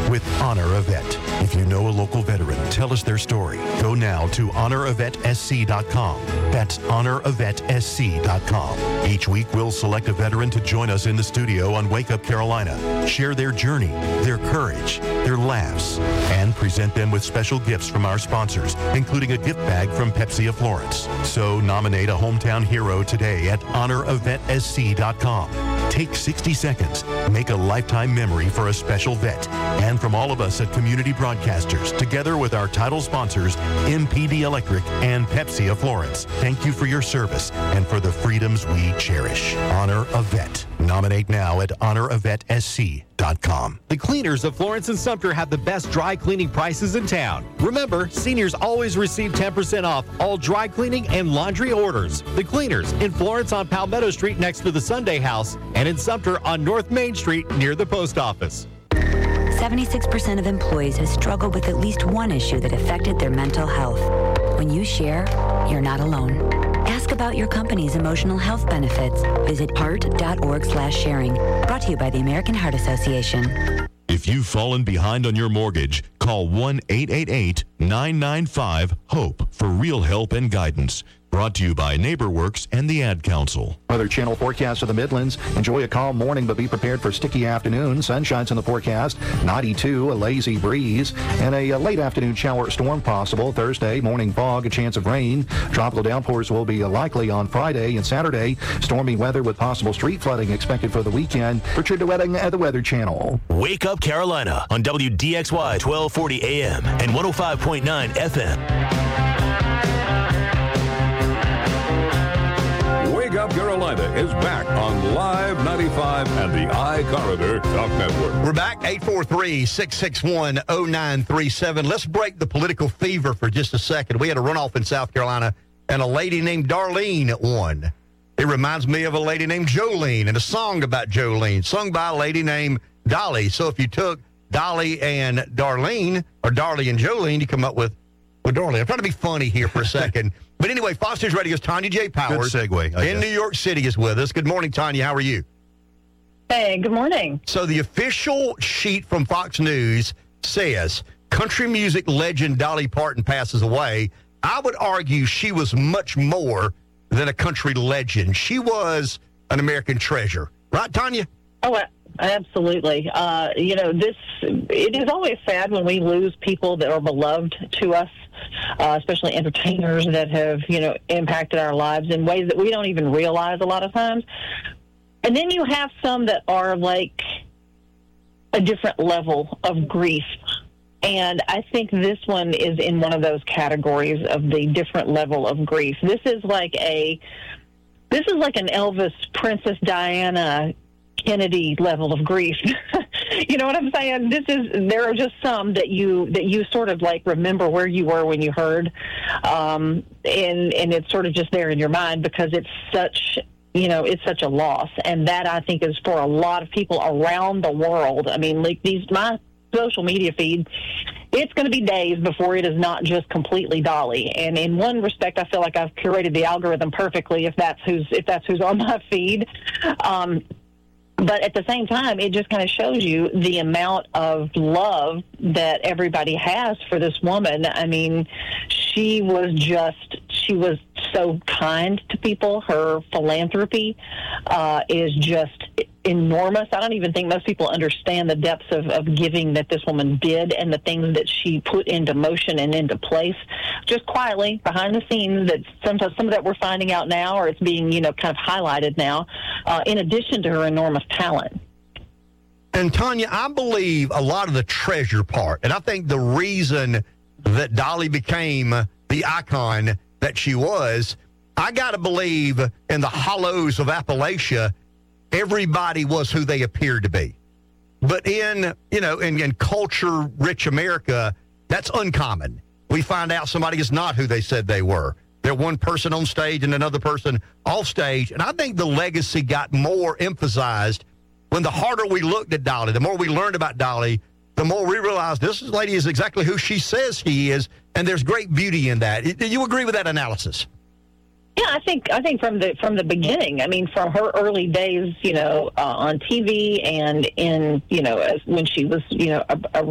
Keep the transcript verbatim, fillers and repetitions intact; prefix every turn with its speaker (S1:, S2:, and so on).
S1: with Honor a Vet. If you know a local veteran, tell us their story. Go now to honor a vet s c dot com. That's honor a vet s c dot com. Each week, we'll select a veteran to join us in the studio on Wake Up Carolina, share their journey, their courage, their laughs, and present them with special gifts from our sponsors, including a gift bag from Pepsi of Florence. So nominate a hometown hero today at honor a vet s c dot com. Take sixty seconds, make a lifetime memory for a special vet. And from all of us at Community Broadcasters, together with our title sponsors, M P D Electric and Pepsi of Florence, thank you for your service and for the freedoms we cherish. Honor a Vet. Nominate now at honor a vet s c dot com.
S2: The Cleaners of Florence and Sumter have the best dry cleaning prices in town. Remember, seniors always receive ten percent off all dry cleaning and laundry orders. The Cleaners in Florence on Palmetto Street next to the Sunday House, and in Sumter on North Main Street near the post office.
S3: seventy-six percent of employees have struggled with at least one issue that affected their mental health. When you share, you're not alone. Ask about your company's emotional health benefits. Visit heart dot org slash sharing. Brought to you by the American Heart Association.
S1: If you've fallen behind on your mortgage, call one eight eight eight, nine nine five, HOPE for real help and guidance. Brought to you by NeighborWorks and the Ad Council.
S4: Weather Channel forecast of the Midlands. Enjoy a calm morning, but be prepared for sticky afternoon. Sunshine's in the forecast. ninety-two, a lazy breeze, and a, a late afternoon shower storm possible. Thursday, morning fog, a chance of rain. Tropical downpours will be likely on Friday and Saturday. Stormy weather with possible street flooding expected for the weekend. Richard DeWetting at the Weather Channel.
S5: Wake Up Carolina on W D X Y twelve forty A M and one oh five point nine F M.
S6: Wake Up Carolina is back on Live ninety-five and the iCorridor Talk Network.
S7: We're back, eight four three, six six one, oh nine three seven. Let's break the political fever for just a second. We had a runoff in South Carolina, and a lady named Darlene won. It reminds me of a lady named Jolene and a song about Jolene, sung by a lady named Dolly. So if you took Dolly and Darlene, or Dolly and Jolene, you come up with, with Darlene. I'm trying to be funny here for a second. But anyway, Fox News Radio's Tanya J. Powers
S1: Good segue, I
S7: in
S1: guess.
S7: New York City is with us. Good morning, Tanya. How are you?
S8: Hey, good morning.
S7: So the official sheet from Fox News says country music legend Dolly Parton passes away. I would argue she was much more than a country legend. She was an American treasure. Right, Tanya?
S8: Oh, absolutely. Uh, you know, this, it is always sad when we lose people that are beloved to us, uh, especially entertainers that have, you know, impacted our lives in ways that we don't even realize a lot of times. And then you have some that are like a different level of grief. And I think this one is in one of those categories of the different level of grief. This is like a, this is like an Elvis, Princess Diana, Kennedy level of grief. You know what I'm saying? This is, there are just some that you, that you sort of like remember where you were when you heard. Um, and, and it's sort of just there in your mind because it's such, you know, it's such a loss. And that I think is for a lot of people around the world. I mean, like these, my social media feed, it's going to be days before it is not just completely Dolly. And in one respect, I feel like I've curated the algorithm perfectly if that's who's, if that's who's on my feed. Um, But at the same time, it just kind of shows you the amount of love that everybody has for this woman. I mean, she was just, she was so kind to people. Her philanthropy uh, is just enormous. I don't even think most people understand the depths of, of giving that this woman did and the things that she put into motion and into place just quietly behind the scenes that sometimes some of that we're finding out now, or it's being, you know, kind of highlighted now, uh, in addition to her enormous talent.
S7: And Tanya, I believe a lot of the treasure part, and I think the reason that Dolly became the icon that she was, I got to believe in the hollows of Appalachia, everybody was who they appeared to be. But in, you know, in, in culture-rich America, that's uncommon. We find out somebody is not who they said they were. They're one person on stage and another person off stage. And I think the legacy got more emphasized when the harder we looked at Dolly, the more we learned about Dolly, the more we realized this lady is exactly who she says she is, and there's great beauty in that. Do you agree with that analysis?
S8: Yeah, I think I think from the from the beginning. I mean, from her early days, you know, uh, on T V and in, you know, as when she was, you know, a, a